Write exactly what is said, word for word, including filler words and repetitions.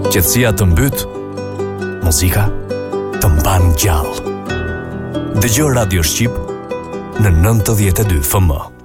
Qetësia të mbyt, muzika të mban gjallë. Dëgjo Radio Shqip në nëntëdhjetë e dy F M.